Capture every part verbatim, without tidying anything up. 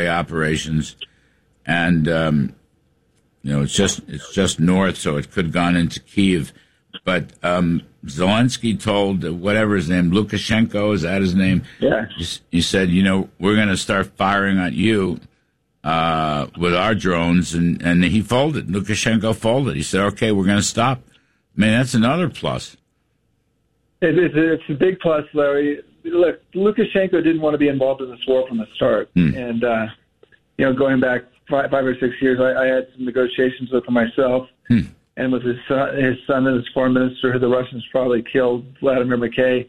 military operations, and um, you know it's just it's just north, so it could have gone into Kyiv. But um, Zelensky told uh, whatever his name, Lukashenko, is that his name? Yeah. He, he said, you know, we're going to start firing at you uh, with our drones, and, and he folded. Lukashenko folded. He said, okay, we're going to stop. I mean, that's another plus. It, it, it's a big plus, Larry. Look, Lukashenko didn't want to be involved in this war from the start. Hmm. And, uh, you know, going back five, five or six years, I, I had some negotiations with him myself. Hmm. And with his son, his son and his foreign minister, who the Russians probably killed, Vladimir Mackay.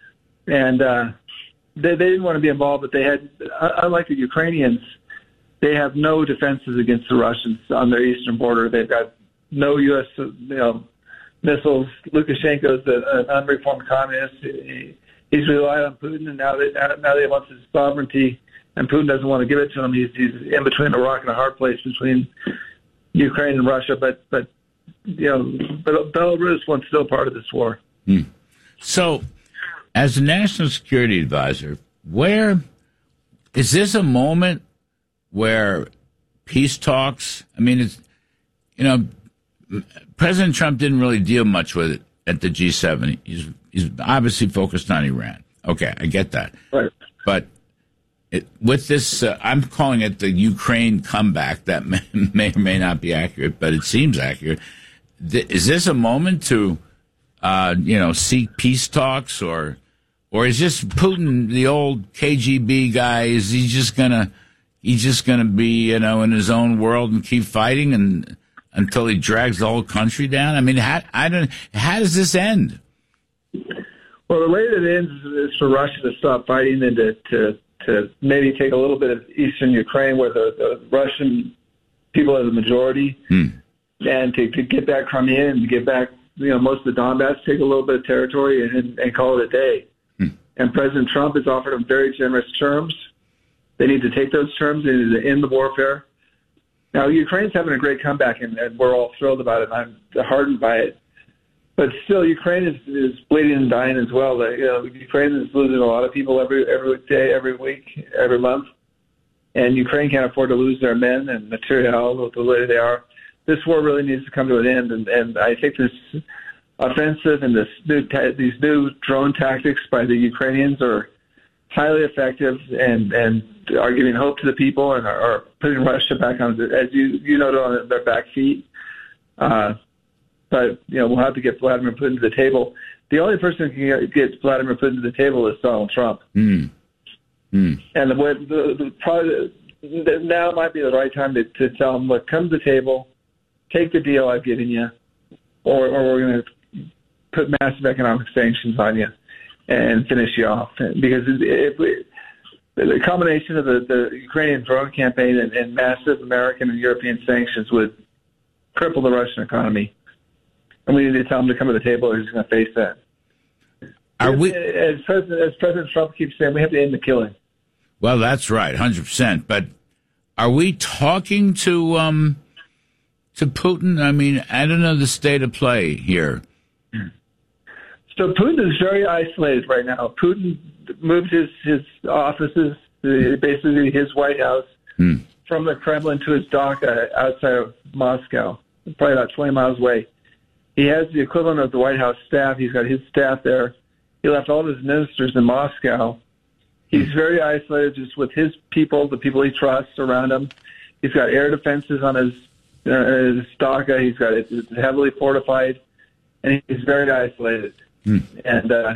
And uh, they, they didn't want to be involved, but they had, unlike the Ukrainians, they have no defenses against the Russians on their eastern border. They've got no U S you know, missiles. Lukashenko's an unreformed communist. He, he's relied on Putin, and now they, now they want his sovereignty, and Putin doesn't want to give it to him. He's, he's in between a rock and a hard place between Ukraine and Russia, but but you know, but Belarus was still part of this war. Hmm. So, as a national security advisor, where is this a moment where peace talks? I mean, it's you know, President Trump didn't really deal much with it at the G seven. He's he's obviously focused on Iran. Okay, I get that. Right. But it, with this, uh, I'm calling it the Ukraine comeback. That may, may or may not be accurate, but it seems accurate. Th- is this a moment to, uh, you know, seek peace talks, or, or is this Putin, the old K G B guy? Is he just gonna, he's just gonna be, you know, in his own world and keep fighting and until he drags the whole country down? I mean, how, I don't. How does this end? Well, the way that it ends is for Russia to stop fighting and to, to, to maybe take a little bit of eastern Ukraine, where the, the Russian people are the majority, hmm. and to, to get back Crimea and to get back, you know, most of the Donbass, take a little bit of territory and, and call it a day. Hmm. And President Trump has offered them very generous terms. They need to take those terms and end the warfare. Now, Ukraine's having a great comeback, and, and we're all thrilled about it, and I'm heartened by it. But still, Ukraine is, is bleeding and dying as well. You know, Ukraine is losing a lot of people every every day, every week, every month. And Ukraine can't afford to lose their men and material the way they are. This war really needs to come to an end. And, and I think this offensive and this new ta- these new drone tactics by the Ukrainians are highly effective and, and are giving hope to the people and are, are putting Russia back on, as you, you noted, on their back feet. Uh, But, you know, we'll have to get Vladimir Putin to the table. The only person who can get Vladimir Putin to the table is Donald Trump. Mm. Mm. And the, the, the, probably, now might be the right time to, to tell him, look, come to the table, take the deal I've given you, or, or we're going to put massive economic sanctions on you and finish you off. Because if we, the combination of the, the Ukrainian drone campaign and, and massive American and European sanctions would cripple the Russian economy. And we need to tell him to come to the table, or he's going to face that. Are we, as President, as President Trump keeps saying, we have to end the killing. Well, that's right, one hundred percent. But are we talking to um, to Putin? I mean, I don't know the state of play here. So Putin is very isolated right now. Putin moved his, his offices, basically his White House, hmm. from the Kremlin to his dock outside of Moscow, probably about twenty miles away. He has the equivalent of the White House staff. He's got his staff there. He left all his ministers in Moscow. He's very isolated just with his people, the people he trusts around him. He's got air defenses on his, uh, his Staka. He's got it it's heavily fortified, and he's very isolated. Hmm. And uh,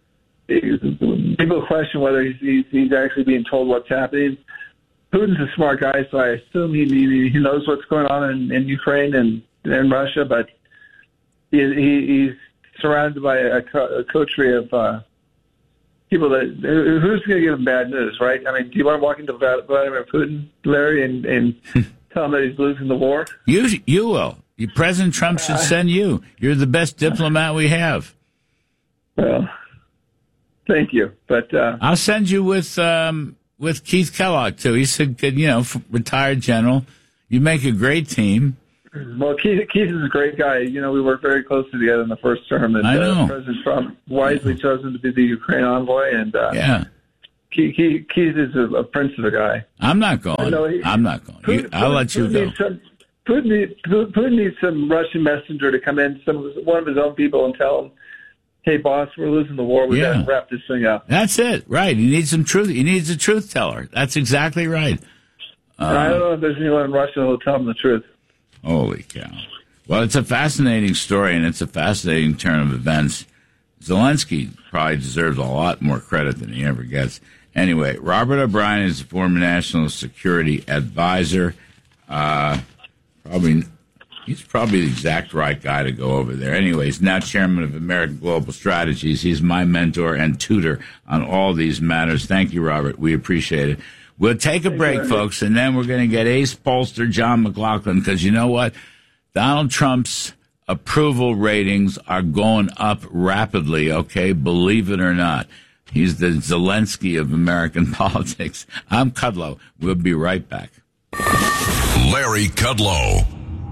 people question whether he's, he's, he's actually being told what's happening. Putin's a smart guy, so I assume he, he knows what's going on in, in Ukraine and in Russia, but He, he, he's surrounded by a, co- a coterie of uh, people that who's going to give him bad news, right? I mean, do you want to walk into Vladimir Putin, Larry, and, and tell him that he's losing the war? You you will. You, President Trump should send you. You're the best diplomat we have. Well, thank you, but uh, I'll send you with um, with Keith Kellogg too. He's a good, you know, retired general. You make a great team. Well, Keith, Keith is a great guy. You know, we worked very closely together in the first term, and I know. Uh, President Trump wisely chose him to be the Ukraine envoy, and uh, yeah, Keith is a, a prince of a guy. I'm not going. No, he, I'm not going. Putin, you, I'll Putin, let you Putin go. Some, Putin, needs, Putin needs some Russian messenger to come in, some one of his own people, and tell him, "Hey, boss, we're losing the war. We yeah. got to wrap this thing up." That's it, right? He needs some truth. He needs a truth teller. That's exactly right. Uh, I don't know if there's anyone in Russia who'll tell him the truth. Holy cow! Well, it's a fascinating story, and it's a fascinating turn of events. Zelensky probably deserves a lot more credit than he ever gets. Anyway, Robert O'Brien is a former national security advisor. Uh, probably, he's probably the exact right guy to go over there. Anyway, he's now chairman of American Global Strategies. He's my mentor and tutor on all these matters. Thank you, Robert. We appreciate it. We'll take a break, folks, and then we're going to get ace pollster John McLaughlin, because you know what? Donald Trump's approval ratings are going up rapidly, okay? Believe it or not. He's the Zelensky of American politics. I'm Kudlow. We'll be right back. Larry Kudlow.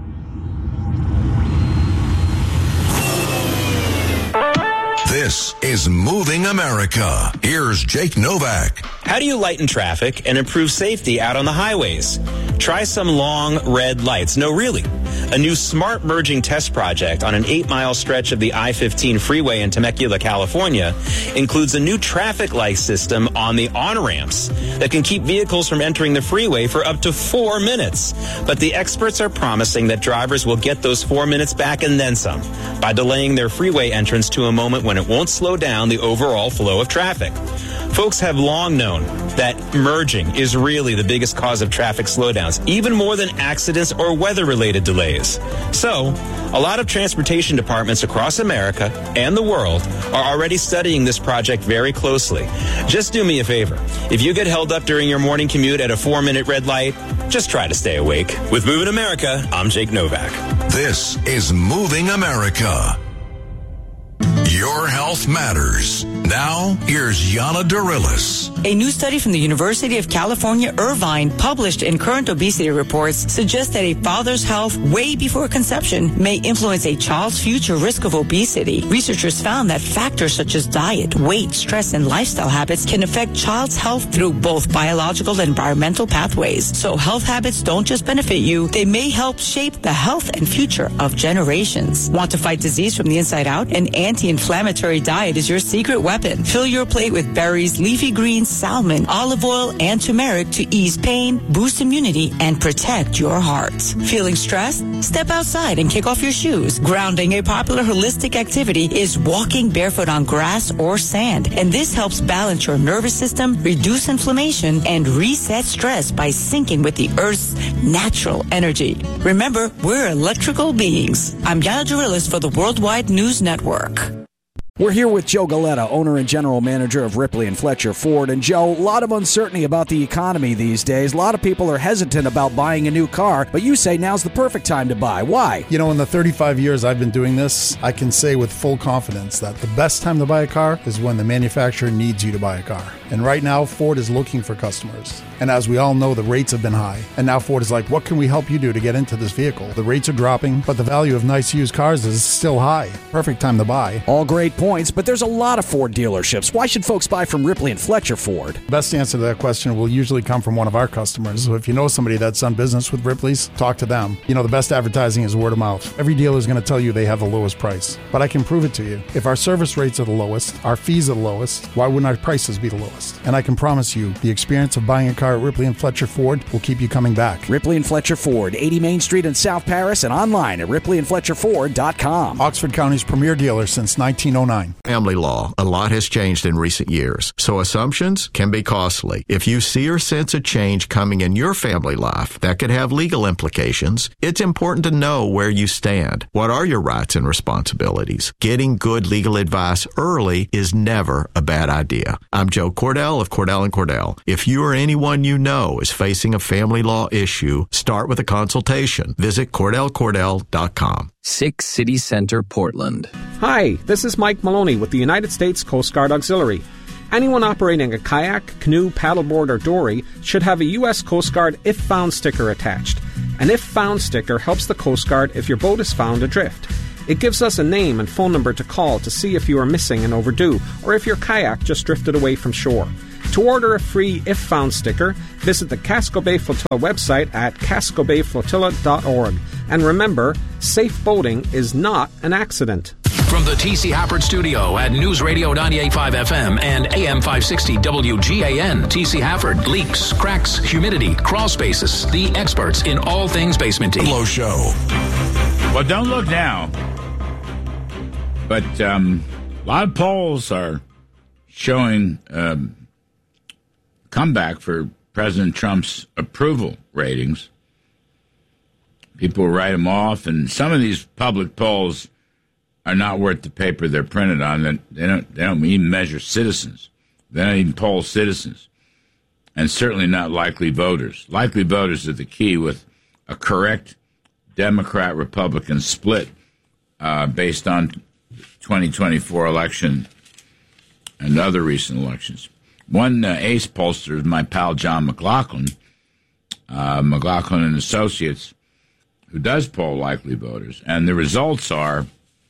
This is Moving America. Here's Jake Novak. How do you lighten traffic and improve safety out on the highways? Try some long red lights. No, really. A new smart merging test project on an eight-mile stretch of the I fifteen freeway in Temecula, California, includes a new traffic light system on the on-ramps that can keep vehicles from entering the freeway for up to four minutes. But the experts are promising that drivers will get those four minutes back and then some by delaying their freeway entrance to a moment when it won't slow down the overall flow of traffic. Folks have long known that merging is really the biggest cause of traffic slowdowns, even more than accidents or weather-related delays. So, a lot of transportation departments across America and the world are already studying this project very closely. Just do me a favor. If you get held up during your morning commute at a four-minute red light, just try to stay awake. With Moving America, I'm Jake Novak. This is Moving America. Your health matters. Now, here's Yana Darilis. A new study from the University of California, Irvine, published in Current Obesity Reports, suggests that a father's health way before conception may influence a child's future risk of obesity. Researchers found that factors such as diet, weight, stress, and lifestyle habits can affect child's health through both biological and environmental pathways. So health habits don't just benefit you, they may help shape the health and future of generations. Want to fight disease from the inside out? An anti-inflammatory diet is your secret weapon. Fill your plate with berries, leafy greens, salmon, olive oil, and turmeric to ease pain, boost immunity, and protect your heart. Feeling stressed? Step outside and kick off your shoes. Grounding, a popular holistic activity, is walking barefoot on grass or sand. And this helps balance your nervous system, reduce inflammation, and reset stress by syncing with the Earth's natural energy. Remember, we're electrical beings. I'm Yana Darilis for the Worldwide News Network. We're here with Joe Galetta, owner and general manager of Ripley and Fletcher Ford. And Joe, a lot of uncertainty about the economy these days. A lot of people are hesitant about buying a new car, but you say now's the perfect time to buy. Why? You know, in the thirty-five years I've been doing this, I can say with full confidence that the best time to buy a car is when the manufacturer needs you to buy a car. And right now, Ford is looking for customers. And as we all know, the rates have been high. And now Ford is like, what can we help you do to get into this vehicle? The rates are dropping, but the value of nice used cars is still high. Perfect time to buy. All great points, but there's a lot of Ford dealerships. Why should folks buy from Ripley and Fletcher Ford? The best answer to that question will usually come from one of our customers. So if you know somebody that's done business with Ripley's, talk to them. You know, the best advertising is word of mouth. Every dealer is going to tell you they have the lowest price. But I can prove it to you. If our service rates are the lowest, our fees are the lowest, why wouldn't our prices be the lowest? And I can promise you, the experience of buying a car at Ripley and Fletcher Ford will keep you coming back. Ripley and Fletcher Ford, eighty Main Street in South Paris, and online at ripley and fletcher ford dot com. Oxford County's premier dealer since nineteen oh nine. Family law. A lot has changed in recent years, so assumptions can be costly. If you see or sense a change coming in your family life that could have legal implications, it's important to know where you stand. What are your rights and responsibilities? Getting good legal advice early is never a bad idea. I'm Joe Cordell of Cordell and Cordell. If you or anyone you know is facing a family law issue, start with a consultation. Visit cordell cordell dot com. Six City Center, Portland. Hi, this is Mike Maloney with the United States Coast Guard Auxiliary. Anyone operating a kayak, canoe, paddleboard, or dory should have a U S Coast Guard If Found sticker attached. An If Found sticker helps the Coast Guard if your boat is found adrift. It gives us a name and phone number to call to see if you are missing and overdue, or if your kayak just drifted away from shore. To order a free If Found sticker, visit the Casco Bay Flotilla website at casco bay flotilla dot org. And remember, safe boating is not an accident. From the T C Hafford Studio at News Radio ninety-eight point five F M and A M five sixty W G A N, T C Hafford, leaks, cracks, humidity, crawl spaces, the experts in all things basement-y. Low Show. Well, don't look now. But um, a lot of polls are showing um, comeback for President Trump's approval ratings. People write them off, and some of these public polls are not worth the paper they're printed on. They don't, they don't even measure citizens. They don't even poll citizens. And certainly not likely voters. Likely voters are the key with a correct Democrat-Republican split uh, based on twenty twenty-four election and other recent elections. One uh, ace pollster is my pal John McLaughlin, uh, McLaughlin and Associates, who does poll likely voters. And the results are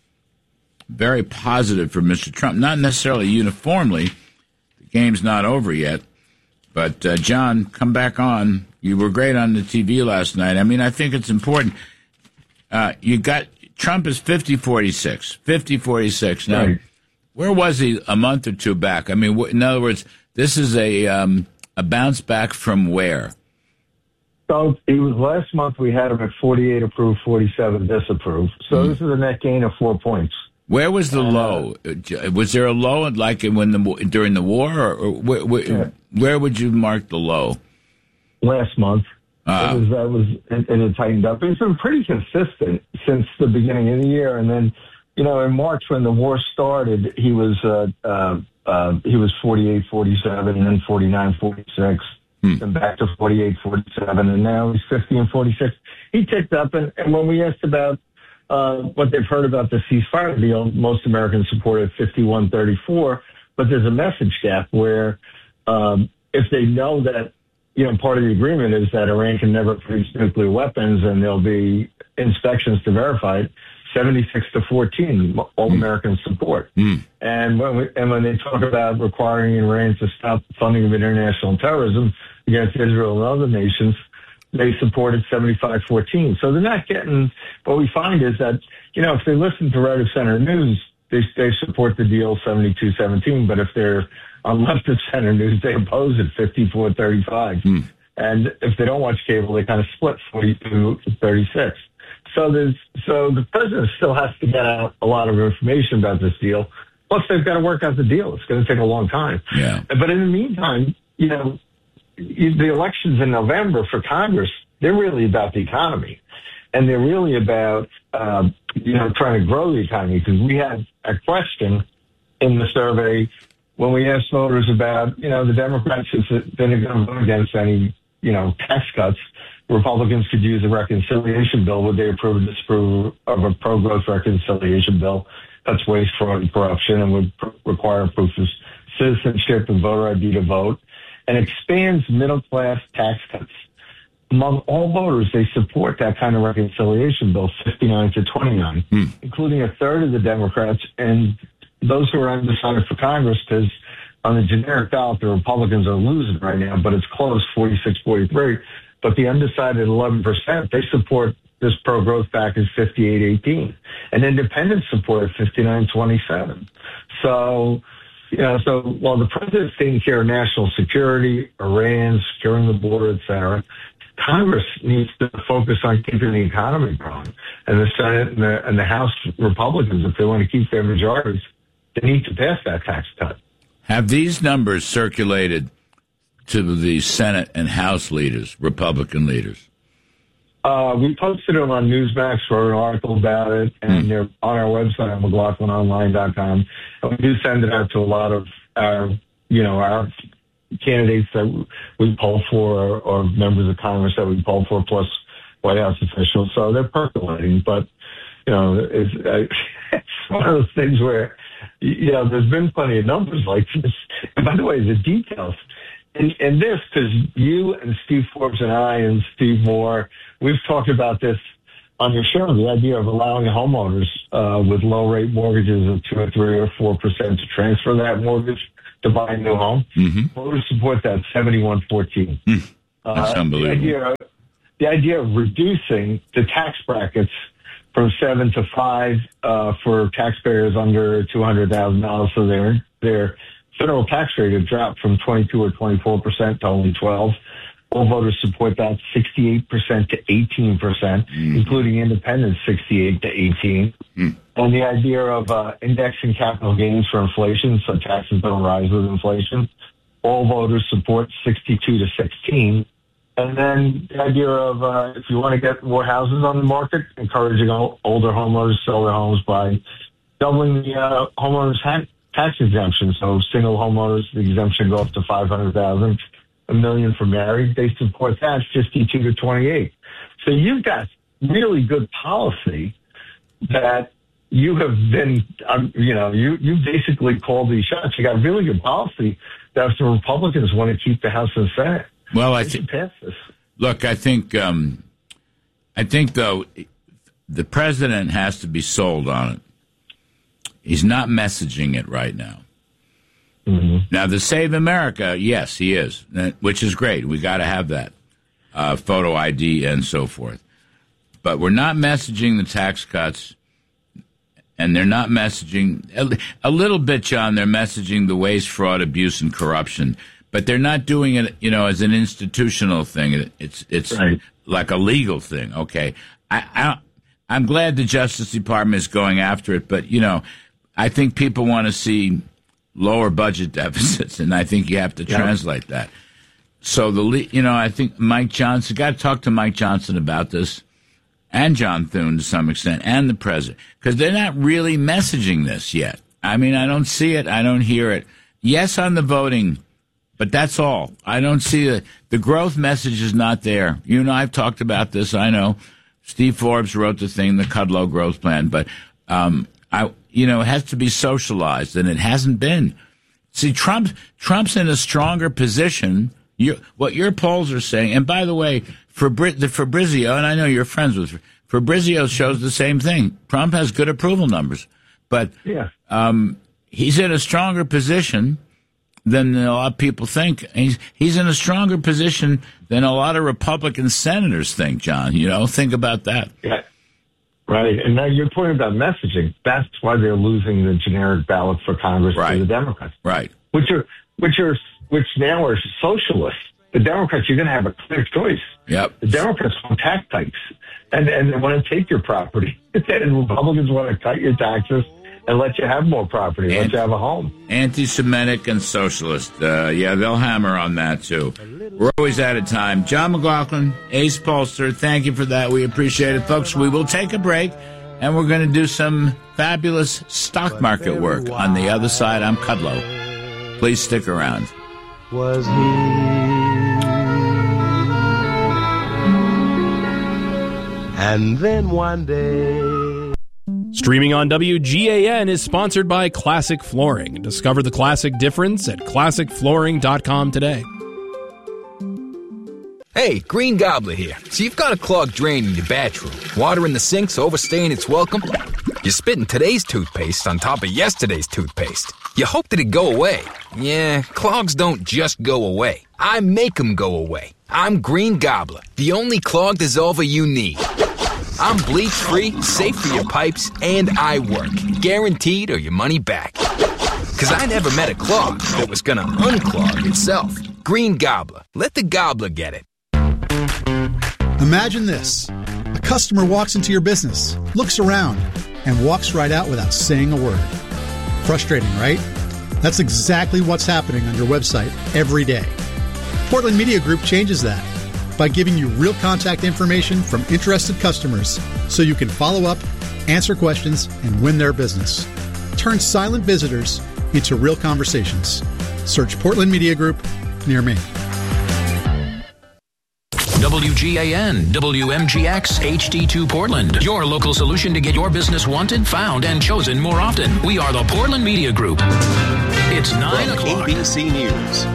very positive for Mister Trump. Not necessarily uniformly. The game's not over yet. But, uh, John, come back on. You were great on the T V last night. I mean, I think it's important. Uh, you got Trump is fifty forty-six. fifty forty-six. Now, right. Where was he a month or two back? I mean, in other words, this is a um, a bounce back from where? So it was last month we had him at forty-eight approved, forty-seven disapproved. So mm. this is a net gain of four points. Where was the uh, low? Was there a low like when the during the war, or, or where, where, yeah. where would you mark the low? Last month, uh, it was that was it, it had tightened up. It's been pretty consistent since the beginning of the year, and then you know in March when the war started, he was uh, uh, uh, he was forty-eight, forty-seven, and then forty-nine, forty-six, hmm. and back to forty-eight, forty-seven, and now he's fifty and forty-six. He ticked up, and, and when we asked about Uh, what they've heard about the ceasefire deal, most Americans supported fifty-one thirty-four, but there's a message gap where um, if they know that, you know, part of the agreement is that Iran can never produce nuclear weapons and there'll be inspections to verify it, seventy-six to fourteen, all mm. Americans support. Mm. And when we, and when they talk about requiring Iran to stop funding of international terrorism against Israel and other nations, they supported seventy-five fourteen. So they're not getting, what we find is that, you know, if they listen to right of center news, they, they support the deal seventy-two seventeen. But if they're on left of center news, they oppose it fifty-four thirty-five. Hmm. And if they don't watch cable, they kind of split forty-two thirty-six. So there's, so the president still has to get out a lot of information about this deal. Plus they've got to work out the deal. It's going to take a long time. Yeah. But in the meantime, you know, the elections in November for Congress, they're really about the economy. And they're really about, uh, you know, trying to grow the economy. Because we had a question in the survey when we asked voters about, you know, the Democrats, if they're going to vote against any, you know, tax cuts, Republicans could use a reconciliation bill. Would they approve or disapprove of a pro-growth reconciliation bill that's waste, fraud, and corruption and would pr- require proof of citizenship and voter I D to vote? And expands middle-class tax cuts. Among all voters, they support that kind of reconciliation bill, fifty-nine to twenty-nine, hmm. including a third of the Democrats and those who are undecided for Congress, because on the generic ballot, the Republicans are losing right now, but it's close, forty-six forty-three. But the undecided eleven percent, they support this pro-growth package, fifty-eight eighteen. And independents support fifty-nine twenty-seven. So... You know, so while the president's taking care of national security, Iran, securing the border, et cetera, Congress needs to focus on keeping the economy growing. And the Senate and the, and the House Republicans, if they want to keep their majorities, they need to pass that tax cut. Have these numbers circulated to the Senate and House leaders, Republican leaders? Uh, we posted them on Newsmax, wrote an article about it, and mm. they're on our website at McLaughlin Online dot com. And we do send it out to a lot of our, you know, our candidates that we poll for, or, or members of Congress that we poll for, plus White House officials. So they're percolating. But, you know, it's, uh, it's one of those things where, you know, there's been plenty of numbers like this. And by the way, the details. And, and this, because you and Steve Forbes and I and Steve Moore, we've talked about this on your show the idea of allowing homeowners uh, with low rate mortgages of two or three or four percent to transfer that mortgage to buy a new home. Mm-hmm. Voters support that seventy-one fourteen. Mm. That's uh, unbelievable. The idea, the idea of reducing the tax brackets from seven to five uh, for taxpayers under two hundred thousand dollars, so their their federal tax rate had dropped from twenty-two or twenty-four percent to only twelve. All voters support that sixty-eight percent to eighteen percent, mm. including independents sixty-eight to eighteen. Mm. And the idea of uh, indexing capital gains for inflation, so taxes don't rise with inflation. All voters support sixty-two to sixteen. And then the idea of uh, if you want to get more houses on the market, encouraging older homeowners to sell their homes by doubling the uh, homeowners tax, tax exemption. So single homeowners, the exemption go up to five hundred thousand dollars. A million for married, they support that fifty-two to twenty-eight. So you've got really good policy that you have been, um, you know, you, you basically called these shots. You got really good policy that if the Republicans want to keep the House and Senate, well, I they should pass this. Look, I think, um, I think though, the president has to be sold on it. He's not messaging it right now. Mm-hmm. Now, the Save America, yes, he is, which is great. We got to have that, uh, photo I D and so forth. But we're not messaging the tax cuts, and they're not messaging, a, a little bit, John, they're messaging the waste, fraud, abuse, and corruption. But they're not doing it, you know, as an institutional thing. It's it's right. like a legal thing, okay? I, I, I'm glad the Justice Department is going after it, but, you know, I think people want to see lower budget deficits, and I think you have to yeah. translate that. So, the you know, I think Mike Johnson, got to talk to Mike Johnson about this, and John Thune to some extent, and the president, because they're not really messaging this yet. I mean, I don't see it. I don't hear it. Yes, on the voting, but that's all. I don't see it. The growth message is not there. You know, I've talked about this. I know. Steve Forbes wrote the thing, the Kudlow growth plan, but um, I... You know, it has to be socialized, and it hasn't been. See, Trump, Trump's in a stronger position. You, what your polls are saying, and by the way, for Brit, the Fabrizio, and I know you're friends with Fabrizio, shows the same thing. Trump has good approval numbers, but yeah. um, he's in a stronger position than a lot of people think. He's he's in a stronger position than a lot of Republican senators think. John, you know, think about that. Yeah. Right. And now your point about messaging, that's why they're losing the generic ballot for Congress right. to the Democrats. Right. Which are, which are, which now are socialists. The Democrats, you're going to have a clear choice. Yep. The Democrats want tax hikes and, and they want to take your property. And Republicans want to cut your taxes and let you have more property, Ant- let you have a home. Anti-Semitic and socialist. Uh, yeah, they'll hammer on that, too. We're always out of time. John McLaughlin, Ace Pollster, thank you for that. We appreciate it. Folks, we will take a break, and we're going to do some fabulous stock market work. On the other side, I'm Kudlow. Please stick around. Was he? And then one day... Streaming on W G A N is sponsored by Classic Flooring. Discover the classic difference at classic flooring dot com today. Hey, Green Gobbler here. So you've got a clogged drain in your bathroom. Water in the sink's overstaying its welcome. You're spitting today's toothpaste on top of yesterday's toothpaste. You hope that it go away. Yeah, clogs don't just go away. I make them go away. I'm Green Gobbler, the only clog dissolver you need. I'm bleach-free, safe for your pipes, and I work. Guaranteed or your money back. Because I never met a clog that was going to unclog itself. Green Gobbler. Let the gobbler get it. Imagine this. A customer walks into your business, looks around, and walks right out without saying a word. Frustrating, right? That's exactly what's happening on your website every day. Portland Media Group changes that by giving you real contact information from interested customers so you can follow up, answer questions, and win their business. Turn silent visitors into real conversations. Search Portland Media Group near me. W G A N, W M G X, H D two Portland. Your local solution to get your business wanted, found, and chosen more often. We are the Portland Media Group. It's nine o'clock. A B C News,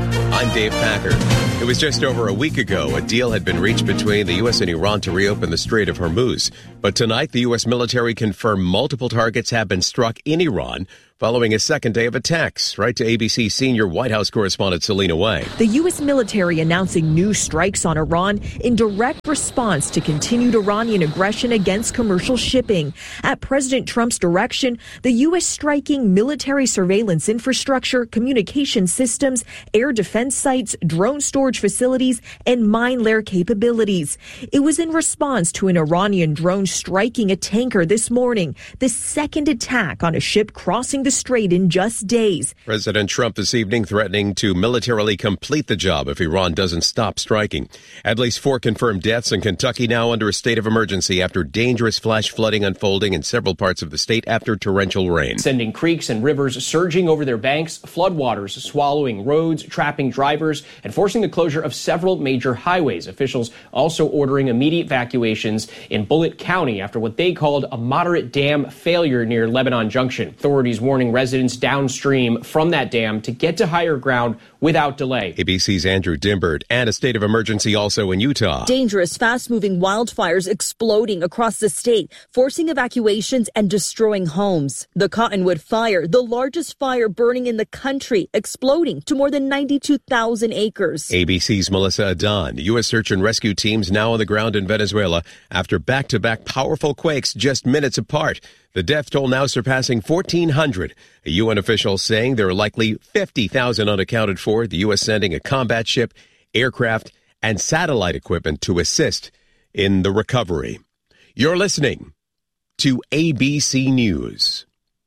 I'm Dave Packer. It was just over a week ago a deal had been reached between the U S and Iran to reopen the Strait of Hormuz. But tonight, the U S military confirmed multiple targets have been struck in Iran following a second day of attacks. Right to A B C senior White House correspondent Selena Wang. The U S military announcing new strikes on Iran in direct response to continued Iranian aggression against commercial shipping. At President Trump's direction, the U S striking military surveillance infrastructure, communication systems, air defense sites, drone storage facilities, and mine layer capabilities. It was in response to an Iranian drone striking a tanker this morning, the second attack on a ship crossing the strait in just days. President Trump this evening threatening to militarily complete the job if Iran doesn't stop striking. At least four confirmed deaths in Kentucky now under a state of emergency after dangerous flash flooding unfolding in several parts of the state after torrential rain. Sending creeks and rivers surging over their banks, floodwaters swallowing roads, trapping drivers, and forcing the closure of several major highways. Officials also ordering immediate evacuations in Bullitt County after what they called a moderate dam failure near Lebanon Junction. Authorities warning residents downstream from that dam to get to higher ground without delay. A B C's Andrew Dimbert, and a state of emergency also in Utah. Dangerous, fast-moving wildfires exploding across the state, forcing evacuations and destroying homes. The Cottonwood Fire, the largest fire burning in the country, exploding to more than ninety-two thousand acres. A B C's Melissa Adan. U S search and rescue teams now on the ground in Venezuela after back-to-back powerful quakes just minutes apart. The death toll now surpassing fourteen hundred. A U N official saying there are likely fifty thousand unaccounted for. The U S sending a combat ship, aircraft, and satellite equipment to assist in the recovery. You're listening to A B C News.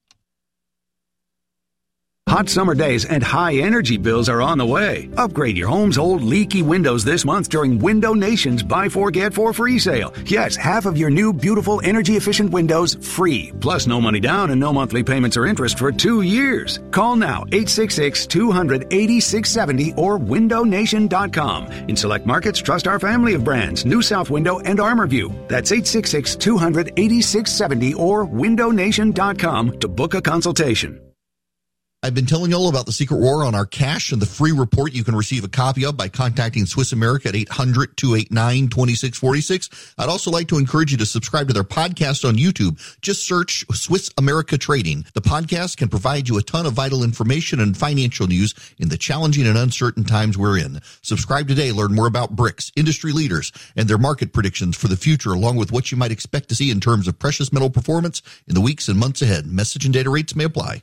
Hot summer days and high energy bills are on the way. Upgrade your home's old leaky windows this month during Window Nation's Buy Four Get Four free sale. Yes, half of your new beautiful energy efficient windows free. Plus no money down and no monthly payments or interest for two years. Call now eight six six, two hundred, eighty-six seventy or window nation dot com. In select markets, trust our family of brands, New South Window and ArmorView. That's eight six six, two hundred, eighty-six seventy or window nation dot com to book a consultation. I've been telling you all about the secret war on our cash and the free report you can receive a copy of by contacting Swiss America at eight hundred, two eight nine, two six four six. I'd also like to encourage you to subscribe to their podcast on YouTube. Just search Swiss America Trading. The podcast can provide you a ton of vital information and financial news in the challenging and uncertain times we're in. Subscribe today. Learn more about BRICS, industry leaders, and their market predictions for the future, along with what you might expect to see in terms of precious metal performance in the weeks and months ahead. Message and data rates may apply.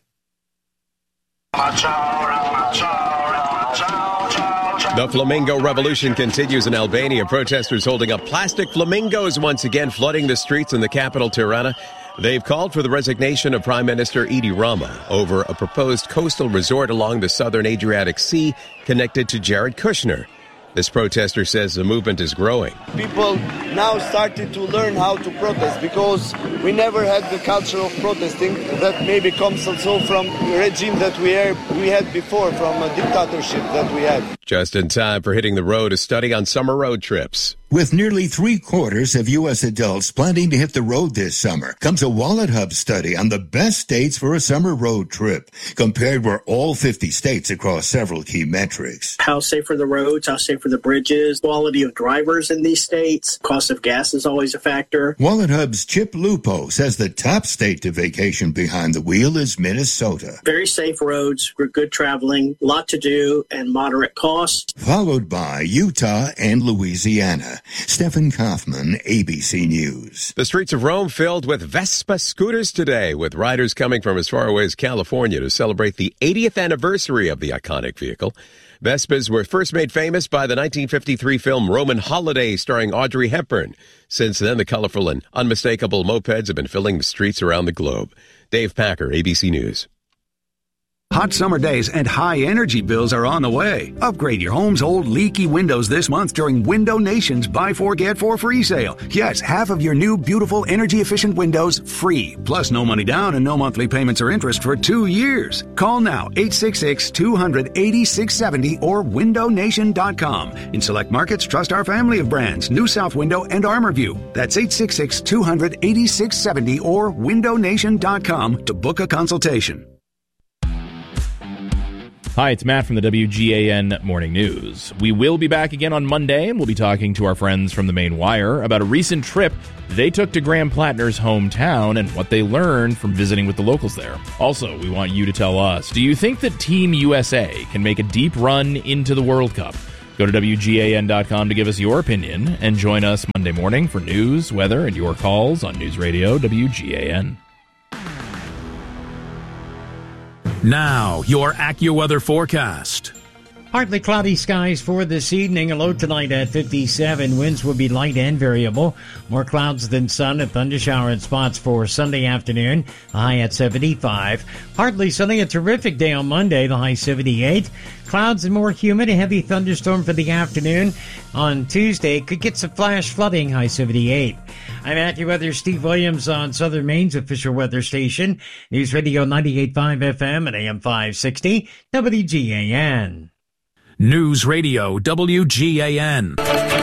The Flamingo Revolution continues in Albania. Protesters holding up plastic flamingos once again, flooding the streets in the capital, Tirana. They've called for the resignation of Prime Minister Edi Rama over a proposed coastal resort along the southern Adriatic Sea connected to Jared Kushner. This protester says the movement is growing. People now started to learn how to protest because we never had the culture of protesting that maybe comes also from the regime that we we had before, from a dictatorship that we had. Just in time for hitting the road, a study on summer road trips. With nearly three quarters of U S adults planning to hit the road this summer, comes a Wallet Hub study on the best states for a summer road trip, compared with all fifty states across several key metrics. How safe are the roads? How safe are the bridges? Quality of drivers in these states? Cost of gas is always a factor. Wallet Hub's Chip Lupo says the top state to vacation behind the wheel is Minnesota. Very safe roads, good traveling, a lot to do, and moderate cost. Followed by Utah and Louisiana. Stephen Kaufman, A B C News. The streets of Rome filled with Vespa scooters today, with riders coming from as far away as California to celebrate the eightieth anniversary of the iconic vehicle. Vespas were first made famous by the nineteen fifty-three film Roman Holiday starring Audrey Hepburn. Since then, the colorful and unmistakable mopeds have been filling the streets around the globe. Dave Packer, A B C News. Hot summer days and high energy bills are on the way. Upgrade your home's old leaky windows this month during Window Nation's Buy Four Get Four free sale. Yes, half of your new beautiful energy efficient windows free. Plus no money down and no monthly payments or interest for two years. Call now eight six six, two hundred, eighty-six seventy or window nation dot com. In select markets, trust our family of brands, New South Window and ArmorView. That's eight six six, two hundred, eighty-six seventy or window nation dot com to book a consultation. Hi, it's Matt from the W G A N Morning News. We will be back again on Monday, and we'll be talking to our friends from the Maine Wire about a recent trip they took to Graham Plattner's hometown and what they learned from visiting with the locals there. Also, we want you to tell us, do you think that Team U S A can make a deep run into the World Cup? Go to W G A N dot com to give us your opinion, and join us Monday morning for news, weather, and your calls on News Radio W G A N. Now, your AccuWeather forecast. Partly cloudy skies for this evening. A low tonight at fifty-seven. Winds will be light and variable. More clouds than sun. A thundershower in spots for Sunday afternoon. The high at seventy-five. Partly sunny. A terrific day on Monday. The high seventy-eight. Clouds and more humid. A heavy thunderstorm for the afternoon. On Tuesday, could get some flash flooding. High seventy-eight. I'm AccuWeather Steve Williams on Southern Maine's official weather station. News Radio ninety-eight point five F M and A M five sixty. W G A N. News Radio W G A N.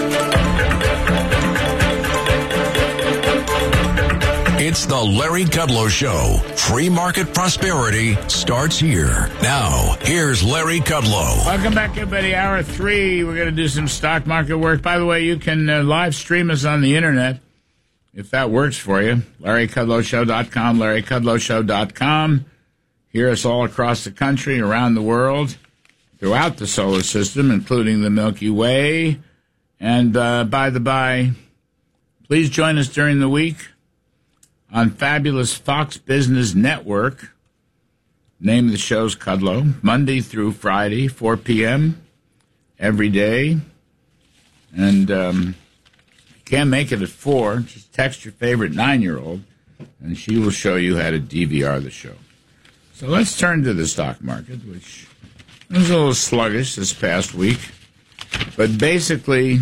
It's the Larry Kudlow Show. Free market prosperity starts here. Now, here's Larry Kudlow. Welcome back, everybody. Hour three. We're going to do some stock market work. By the way, you can uh, live stream us on the internet if that works for you. Larry Kudlow Show dot com, Larry Kudlow Show dot com. Hear us all across the country, around the world, throughout the solar system, including the Milky Way. And uh, by the by, please join us during the week on fabulous Fox Business Network. Name of the show's Kudlow, Monday through Friday, four p.m. every day. And um, if you can't make it at four, just text your favorite nine-year-old, and she will show you how to D V R the show. So let's turn to the stock market, which it was a little sluggish this past week, but basically,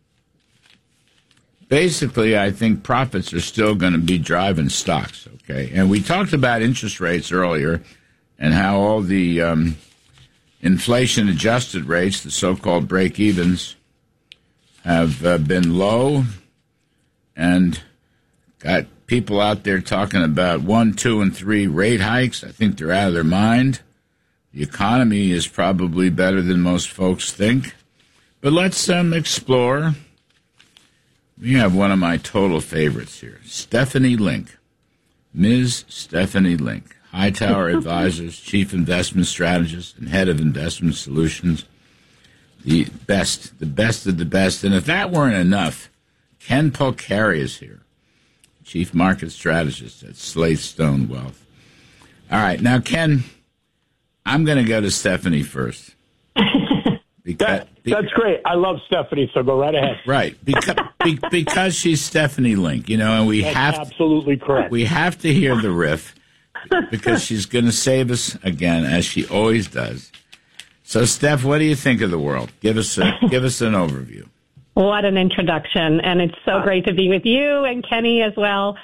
basically, I think profits are still going to be driving stocks, okay? And we talked about interest rates earlier and how all the um, inflation-adjusted rates, the so-called break-evens, have uh, been low and got people out there talking about one, two, and three rate hikes. I think they're out of their mind. The economy is probably better than most folks think. But let's um, explore. We have one of my total favorites here, Stephanie Link. Miz Stephanie Link, Hightower Advisors, Chief Investment Strategist and Head of Investment Solutions. The best, the best of the best. And if that weren't enough, Ken Polcari is here, Chief Market Strategist at Slate Stone Wealth. All right, now, Ken, I'm going to go to Stephanie first. Because, that, that's great. I love Stephanie, so go right ahead. Right, because be, because she's Stephanie Link, you know, and we that's have absolutely to, correct. We have to hear the riff because she's going to save us again, as she always does. So, Steph, what do you think of the world? Give us a, give us an overview. What an introduction, and it's so great to be with you and Kenny as well.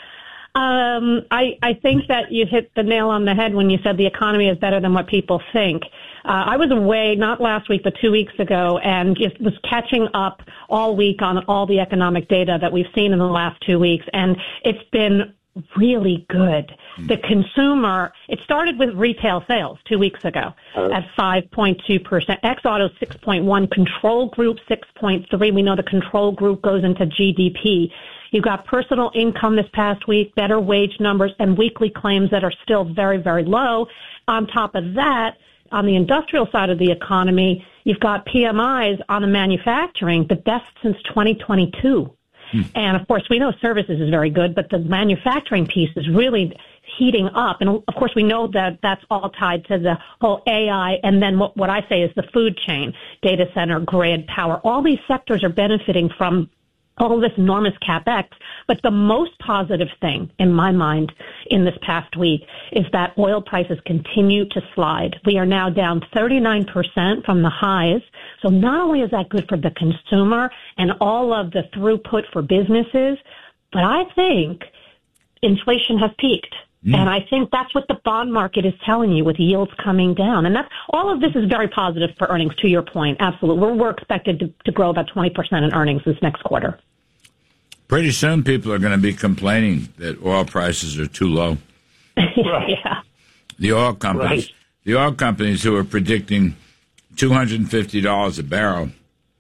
Um, I, I think that you hit the nail on the head when you said the economy is better than what people think. Uh, I was away, not last week, but two weeks ago, and just was catching up all week on all the economic data that we've seen in the last two weeks, and it's been really good. The consumer, it started with retail sales two weeks ago at five point two percent. Ex-auto six point one, control group six point three. We know the control group goes into G D P. You've got personal income this past week, better wage numbers, and weekly claims that are still very, very low. On top of that, on the industrial side of the economy, you've got P M Is on the manufacturing, the best since twenty twenty-two. Hmm. And, of course, we know services is very good, but the manufacturing piece is really heating up. And, of course, we know that that's all tied to the whole A I and then what, what I say is the food chain, data center, grid, power. All these sectors are benefiting from all this enormous capex. But the most positive thing, in my mind, in this past week is that oil prices continue to slide. We are now down thirty-nine percent from the highs. So not only is that good for the consumer and all of the throughput for businesses, but I think inflation has peaked. Mm. And I think that's what the bond market is telling you with yields coming down. And that's, all of this is very positive for earnings, to your point. Absolutely. We're, we're expected to, to grow about twenty percent in earnings this next quarter. Pretty soon people are going to be complaining that oil prices are too low. Yeah. The oil companies. Right. the oil companies who are predicting two hundred fifty dollars a barrel,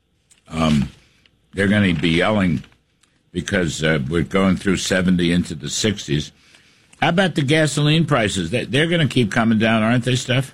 um, they're going to be yelling because uh, we're going through seventy into the sixties. How about the gasoline prices? They're going to keep coming down, aren't they, Steph?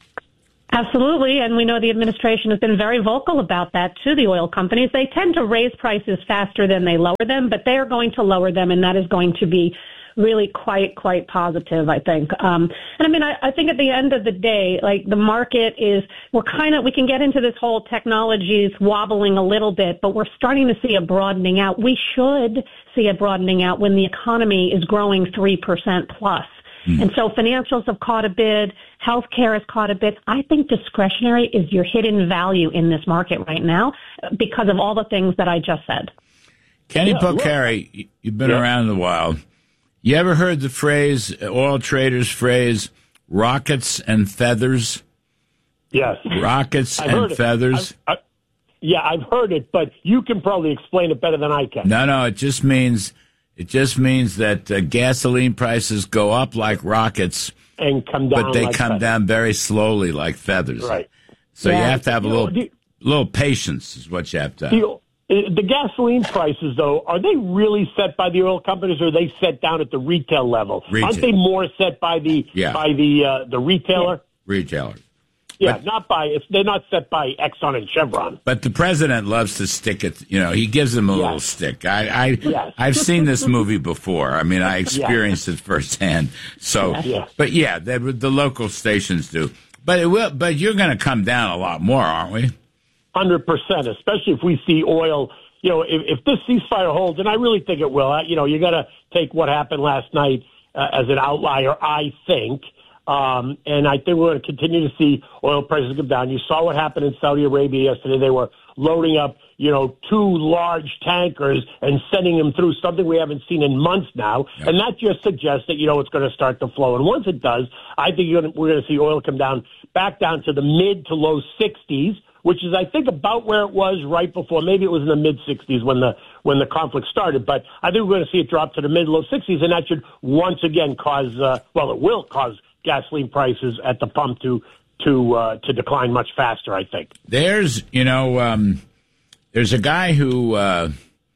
Absolutely, and we know the administration has been very vocal about that to the oil companies. They tend to raise prices faster than they lower them, but they are going to lower them, and that is going to be really quite, quite positive, I think. Um, and I mean, I, I think at the end of the day, like the market is, we're kind of, we can get into this whole technologies wobbling a little bit, but we're starting to see a broadening out. We should see a broadening out when the economy is growing three percent plus. Mm. And so financials have caught a bid. Healthcare has caught a bid. I think discretionary is your hidden value in this market right now because of all the things that I just said. Kenny Yeah, Pocari, you've been Yeah. around a while. You ever heard the phrase, oil traders phrase, rockets and feathers? Yes. Rockets I've and heard it. feathers? I've, I, yeah, I've heard it, but you can probably explain it better than I can. No, no, it just means it just means that uh, gasoline prices go up like rockets and come down, but they like come feathers. down very slowly like feathers. Right. So Yeah. you have to have a You know, little the- little patience is what you have to have. The, the gasoline prices, though, are they really set by the oil companies, or are they set down at the retail level? Retail. Aren't they more set by the Yeah. by the uh, the retailer? Retailer. Yeah, But- not by. It's, they're not set by Exxon and Chevron. But the president loves to stick it. You know, he gives them a Yes. little stick. I, I, Yes. I've seen this movie before. I mean, I experienced it firsthand. So, Yes. but yeah, they, the local stations do. But it will. But you're going to come down a lot more, aren't we? Hundred percent, especially if we see oil. You know, if, if this ceasefire holds, and I really think it will. You know, you got to take what happened last night uh, as an outlier. I think. Um, and I think we're going to continue to see oil prices come down. You saw what happened in Saudi Arabia yesterday. They were loading up, you know, two large tankers and sending them through, something we haven't seen in months now. Yeah. And that just suggests that, you know, it's going to start to flow. And once it does, I think you're gonna, we're going to see oil come down back down to the mid to low sixties, which is, I think, about where it was right before. Maybe it was in the mid sixties when the when the conflict started. But I think we're going to see it drop to the mid low sixties, and that should once again cause, uh, well, it will cause gasoline prices at the pump to to uh, to decline much faster, I think. There's, you know, um, there's a guy who uh,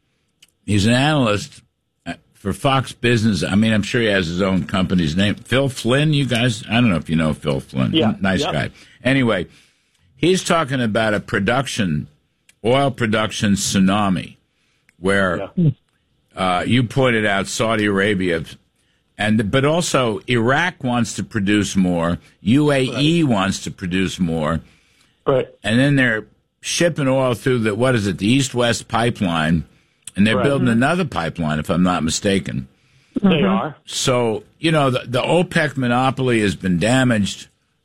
he's an analyst for Fox Business. I mean, I'm sure he has his own company's name. Phil Flynn, you guys, I don't know if you know Phil Flynn. Yeah, nice yep. guy. Anyway, he's talking about a production, oil production tsunami, where yeah. uh, you pointed out Saudi Arabia. And but also Iraq wants to produce more. U A E right. wants to produce more. Right. And then they're shipping oil through the what is it, the East-West pipeline, and they're right. building mm-hmm. another pipeline, if I'm not mistaken. They mm-hmm. are. So you know the, the OPEC monopoly has been damaged.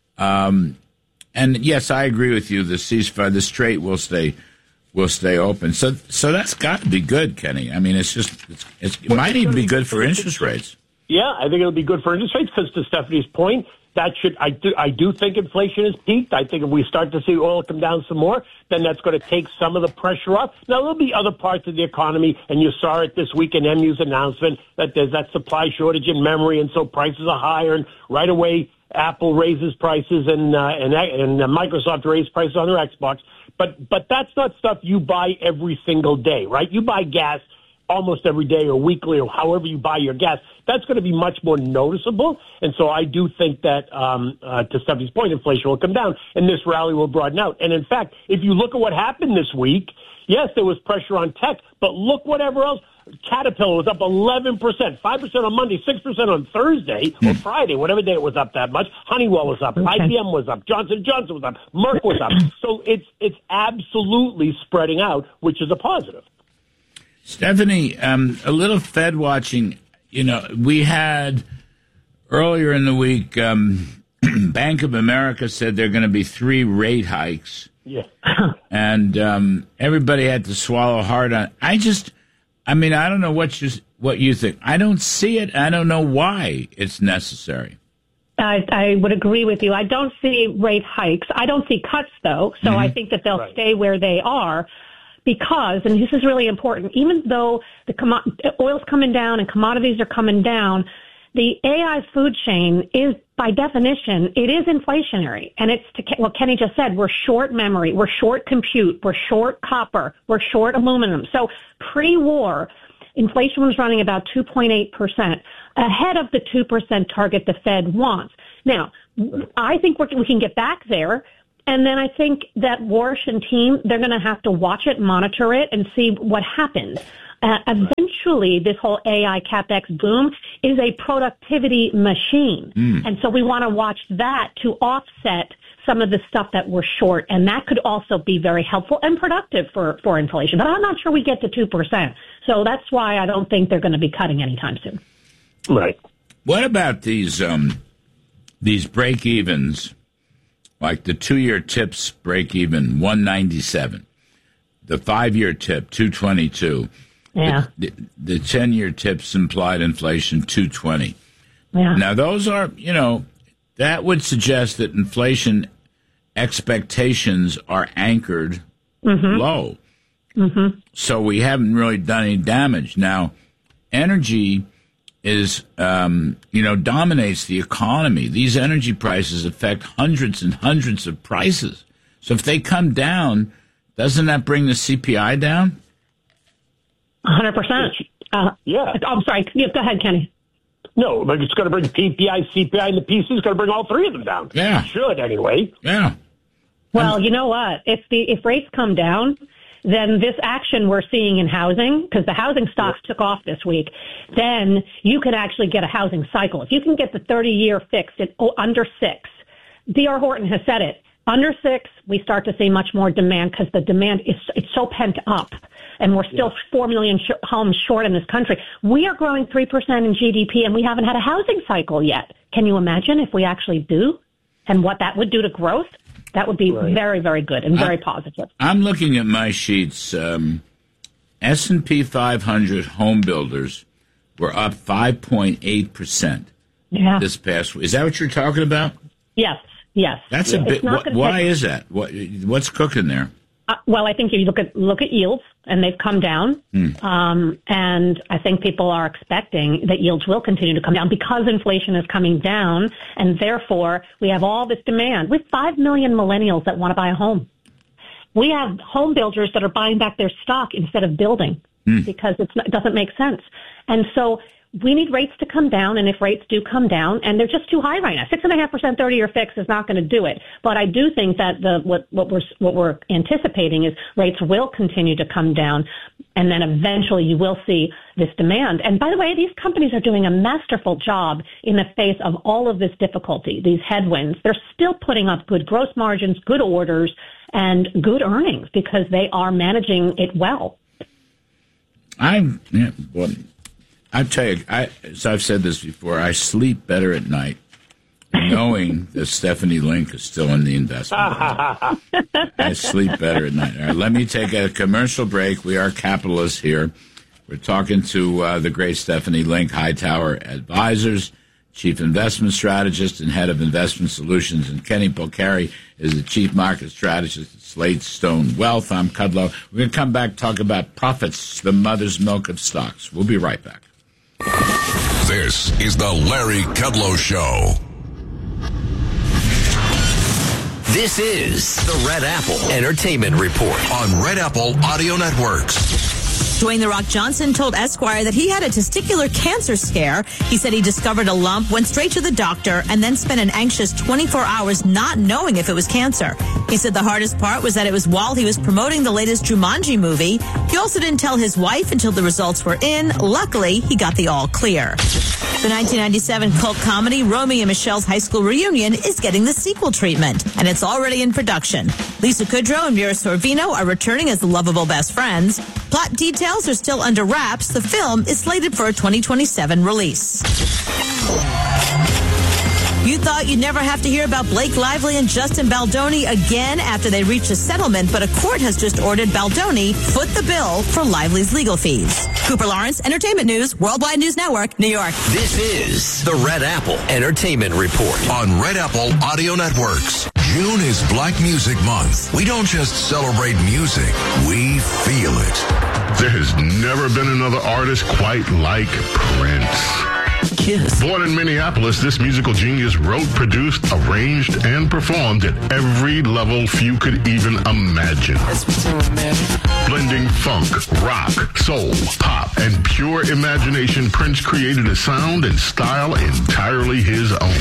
Um, and yes, I agree with you. The ceasefire, the Strait will stay will stay open. So so that's got to be good, Kenny. I mean, it's just it's, it's, it well, might even be good for interest rates. Yeah, I think it'll be good for interest rates because, to Stephanie's point, that should I do I do think inflation has peaked. I think if we start to see oil come down some more, then that's going to take some of the pressure off. Now there'll be other parts of the economy, and you saw it this week in M U's announcement that there's that supply shortage in memory, and so prices are higher. And right away, Apple raises prices, and uh, and and uh, Microsoft raised prices on their Xbox. But but that's not stuff you buy every single day, right? You buy gas almost every day or weekly or however you buy your gas. That's going to be much more noticeable. And so I do think that, um, uh, to Stephanie's point, inflation will come down and this rally will broaden out. And in fact, if you look at what happened this week, yes, there was pressure on tech, but look whatever else. Caterpillar was up eleven percent, five percent on Monday, six percent on Thursday or Friday, whatever day it was up that much. Honeywell was up, okay. I B M was up, Johnson and Johnson was up, Merck was up. So it's, it's absolutely spreading out, which is a positive. Stephanie, um, a little Fed watching. You know, we had earlier in the week, um, Bank of America said there are going to be three rate hikes. Yeah. and um, everybody had to swallow hard on. I just, I mean, I don't know what you what you think. I don't see it. I don't know why it's necessary. I, I would agree with you. I don't see rate hikes. I don't see cuts, though. So mm-hmm. I think that they'll right. stay where they are. Because, and this is really important, even though the com- oil's coming down and commodities are coming down, the A I food chain is, by definition, it is inflationary. And it's to what Kenny just said. We're short memory. We're short compute. We're short copper. We're short aluminum. So pre-war, inflation was running about two point eight percent, ahead of the two percent target the Fed wants. Now, I think we're, we can get back there. And then I think that Warsh and team, they're going to have to watch it, monitor it, and see what happens. Uh, eventually, this whole A I CapEx boom is a productivity machine. Mm. And so we want to watch that to offset some of the stuff that we're short. And that could also be very helpful and productive for, for inflation. But I'm not sure we get to two percent. So that's why I don't think they're going to be cutting anytime soon. Right. What about these um, these break-evens, like the two-year tips break-even, one ninety-seven, the five-year tip, two twenty-two, yeah. the, the ten-year tips implied inflation, two twenty. Yeah. Now, those are, you know, that would suggest that inflation expectations are anchored mm-hmm. low. Mm-hmm. So we haven't really done any damage. Now, energy is, um, you know, dominates the economy. These energy prices affect hundreds and hundreds of prices. So if they come down, doesn't that bring the C P I down? one hundred percent. Uh, yeah. I'm sorry. Yeah, go ahead, Kenny. No, but it's going to bring P P I, C P I, and the P C is going to bring all three of them down. Yeah. It should, anyway. Yeah. Well, you know what? If the if rates come down, then this action we're seeing in housing, because the housing stocks took off this week, then you could actually get a housing cycle. If you can get the thirty-year fixed at oh, under six, D R Horton has said it, under six, we start to see much more demand because the demand is it's so pent up, and we're still yeah. four million sh- homes short in this country. We are growing three percent in G D P, and we haven't had a housing cycle yet. Can you imagine if we actually do, and what that would do to growth? That would be right. very, very good and very I, positive. I'm looking at my sheets. Um, S and P five hundred home builders were up five point eight percent yeah. this past week. Is that what you're talking about? Yes, yes. That's yeah. a bit. Wh- why take, is that? What, what's cooking there? Uh, well, I think if you look at look at yields, and they've come down, hmm. um, and I think people are expecting that yields will continue to come down because inflation is coming down, and therefore we have all this demand. We have five million millennials that want to buy a home. We have home builders that are buying back their stock instead of building hmm. because it's not, it doesn't make sense, and so. We need rates to come down, and if rates do come down, and they're just too high right now, six and a half percent thirty-year fix is not going to do it. But I do think that the what what we're what we're anticipating is rates will continue to come down, and then eventually you will see this demand. And by the way, these companies are doing a masterful job in the face of all of this difficulty, these headwinds. They're still putting up good gross margins, good orders, and good earnings because they are managing it well. I'm yeah, well. I tell you, I, as I've said this before, I sleep better at night knowing that Stephanie Link is still in the investment. I sleep better at night. All right, let me take a commercial break. We are capitalists here. We're talking to uh, the great Stephanie Link, Hightower Advisors, Chief Investment Strategist and Head of Investment Solutions, and Kenny Polcari is the Chief Market Strategist at Slate Stone Wealth. I'm Kudlow. We're going to come back and talk about profits, the mother's milk of stocks. We'll be right back. This is the Larry Kudlow Show. This is the Red Apple Entertainment Report on Red Apple Audio Networks. Dwayne The Rock Johnson told Esquire that he had a testicular cancer scare. He said he discovered a lump, went straight to the doctor, and then spent an anxious twenty-four hours not knowing if it was cancer. He said the hardest part was that it was while he was promoting the latest Jumanji movie. He also didn't tell his wife until the results were in. Luckily, he got the all clear. The nineteen ninety-seven cult comedy Romy and Michelle's High School Reunion is getting the sequel treatment, and it's already in production. Lisa Kudrow and Vera Sorvino are returning as the lovable best friends. Plot details are still under wraps. The film is slated for a twenty twenty-seven release. You thought you'd never have to hear about Blake Lively and Justin Baldoni again after they reached a settlement, but a court has just ordered Baldoni foot the bill for Lively's legal fees. Cooper Lawrence, Entertainment News, Worldwide News Network, New York. This is the Red Apple Entertainment Report on Red Apple Audio Networks. June is Black Music Month. We don't just celebrate music, we feel it. There has never been another artist quite like Prince. Kiss. Born in Minneapolis, this musical genius wrote, produced, arranged, and performed at every level few could even imagine. Blending funk, rock, soul, pop, and pure imagination, Prince created a sound and style entirely his own.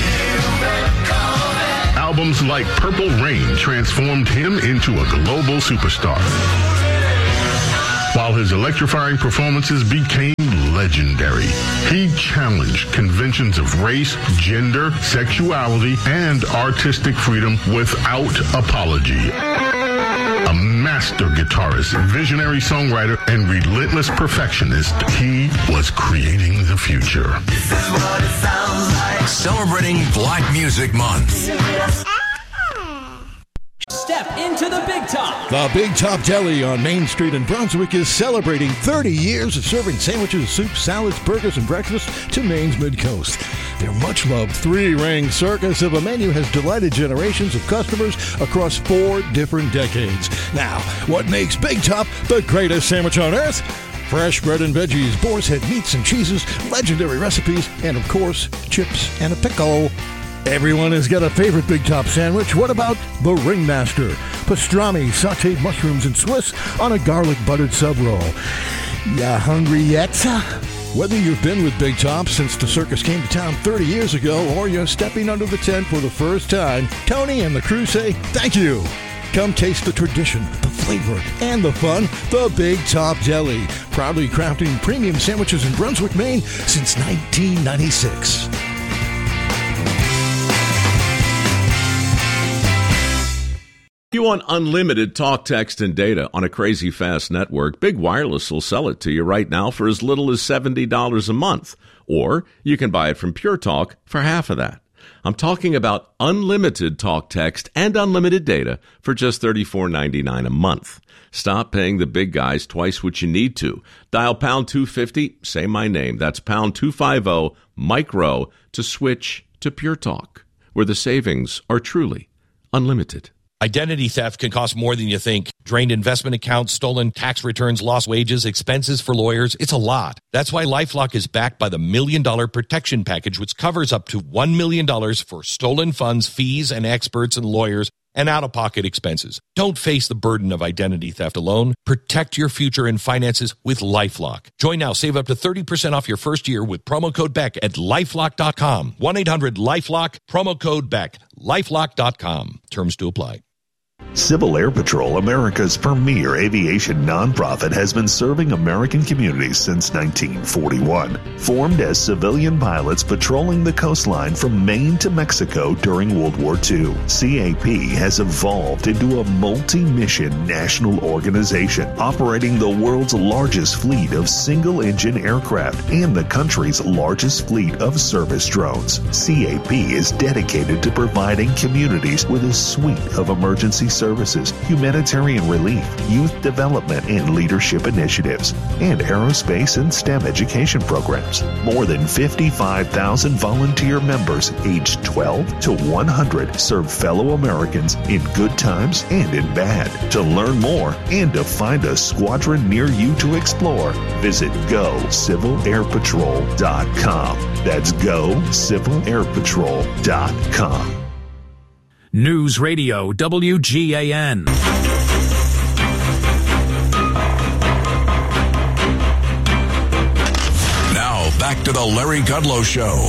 Albums like Purple Rain transformed him into a global superstar, while his electrifying performances became legendary. He challenged conventions of race, gender, sexuality, and artistic freedom without apology. A master guitarist, visionary songwriter, and relentless perfectionist, he was creating the future. This is what it sounds like. Celebrating Black Music Month. Step into the Big Top. The Big Top Deli on Main Street in Brunswick is celebrating thirty years of serving sandwiches, soups, salads, burgers, and breakfast to Maine's Mid-Coast. Their much-loved three-ring circus of a menu has delighted generations of customers across four different decades. Now, what makes Big Top the greatest sandwich on earth? Fresh bread and veggies, boar's head meats and cheeses, legendary recipes, and, of course, chips and a pickle. Everyone has got a favorite Big Top sandwich. What about the Ringmaster? Pastrami, sauteed mushrooms, and Swiss on a garlic buttered sub roll. Ya hungry yet? Whether you've been with Big Top since the circus came to town thirty years ago or you're stepping under the tent for the first time, Tony and the crew say thank you. Come taste the tradition, the flavor, and the fun. The Big Top Deli, proudly crafting premium sandwiches in Brunswick, Maine since nineteen ninety-six. You want unlimited talk, text, and data on a crazy fast network? Big Wireless will sell it to you right now for as little as seventy dollars a month. Or you can buy it from Pure Talk for half of that. I'm talking about unlimited talk, text, and unlimited data for just thirty-four ninety-nine a month. Stop paying the big guys twice what you need to. Dial pound two fifty, say my name. That's pound two fifty, micro, to switch to Pure Talk, where the savings are truly unlimited. Identity theft can cost more than you think. Drained investment accounts, stolen tax returns, lost wages, expenses for lawyers. It's a lot. That's why LifeLock is backed by the Million Dollar Protection Package, which covers up to one million dollars for stolen funds, fees, and experts and lawyers, and out-of-pocket expenses. Don't face the burden of identity theft alone. Protect your future and finances with LifeLock. Join now. Save up to thirty percent off your first year with promo code Beck at LifeLock dot com. one eight hundred LifeLock, promo code Beck. LifeLock dot com. Terms to apply. Civil Air Patrol, America's premier aviation nonprofit, has been serving American communities since nineteen forty-one. Formed as civilian pilots patrolling the coastline from Maine to Mexico during World War Two, C A P has evolved into a multi-mission national organization operating the world's largest fleet of single-engine aircraft and the country's largest fleet of service drones. C A P is dedicated to providing communities with a suite of emergency services, humanitarian relief, youth development and leadership initiatives, and aerospace and STEM education programs. More than fifty-five thousand volunteer members aged twelve to one hundred serve fellow Americans in good times and in bad. To learn more and to find a squadron near you to explore, visit go civil air patrol dot com. That's go civil air patrol dot com. News Radio W G A N. Now, back to the Larry Kudlow Show.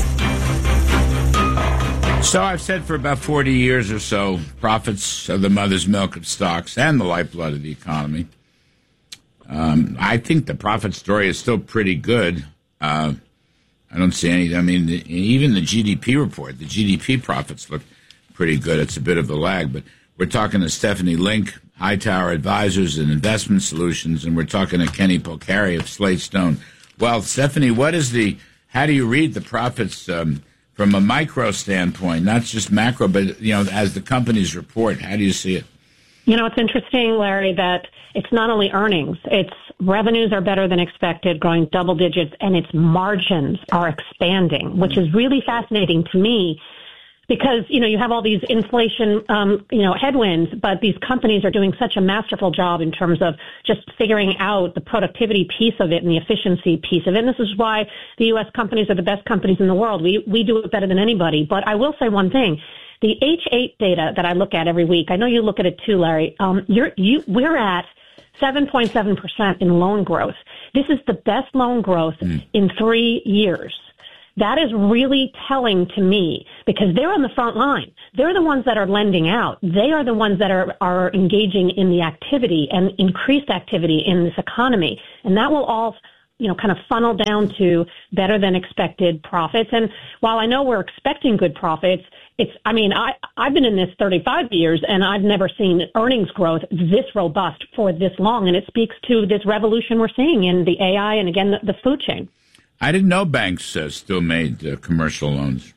So I've said for about forty years or so, profits are the mother's milk of stocks and the lifeblood of the economy. Um, I think the profit story is still pretty good. Uh, I don't see any, I mean, the, even the G D P report, the G D P profits look pretty good. It's a bit of a lag, but we're talking to Stephanie Link, Hightower Advisors and Investment Solutions, and we're talking to Kenny Polcari of Slate Stone. Well, Stephanie, what is the, how do you read the profits um, from a micro standpoint, not just macro, but, you know, as the companies report, how do you see it? You know, it's interesting, Larry, that it's not only earnings, it's revenues are better than expected, growing double digits, and its margins are expanding, which is really fascinating to me, because, you know, you have all these inflation, um, you know, headwinds, but these companies are doing such a masterful job in terms of just figuring out the productivity piece of it and the efficiency piece of it. And this is why the U S companies are the best companies in the world. We, we do it better than anybody. But I will say one thing. The H eight data that I look at every week, I know you look at it too, Larry, um, you're, you, we're at seven point seven percent in loan growth. This is the best loan growth mm. in three years. That is really telling to me because they're on the front line. They're the ones that are lending out. They are the ones that are, are engaging in the activity and increased activity in this economy. And that will all, you know, kind of funnel down to better than expected profits. And while I know we're expecting good profits, it's, I mean, I, I've been in this thirty-five years and I've never seen earnings growth this robust for this long. And it speaks to this revolution we're seeing in the A I and, again, the, the food chain. I didn't know banks uh, still made uh, commercial loans.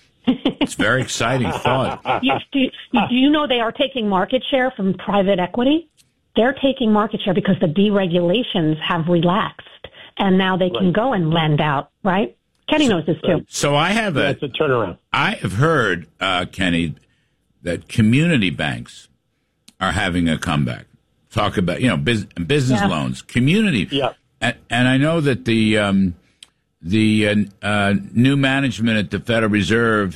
It's a very exciting thought. Yes, do, do you know they are taking market share from private equity? They're taking market share because the deregulations have relaxed, and now they can right. go and lend out, right? Kenny knows this too. So I have a, That's a turnaround. I have heard, uh, Kenny, that community banks are having a comeback. Talk about, you know, business, business yeah. loans, community. Yeah. And, and I know that the... Um, The uh, uh, new management at the Federal Reserve,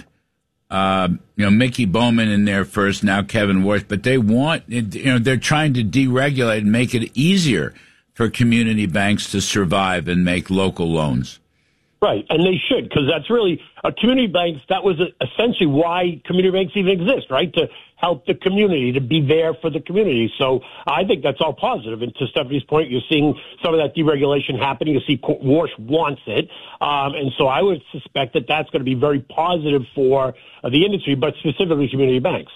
uh, you know, Mickey Bowman in there first, now Kevin Warsh, but they want, you know, they're trying to deregulate and make it easier for community banks to survive and make local loans. Right, and they should, because that's really, uh, community banks, that was essentially why community banks even exist, right, to help the community, to be there for the community. So I think that's all positive. And to Stephanie's point, you're seeing some of that deregulation happening. You see Warsh wants it. Um, and so I would suspect that that's going to be very positive for uh, the industry, but specifically community banks.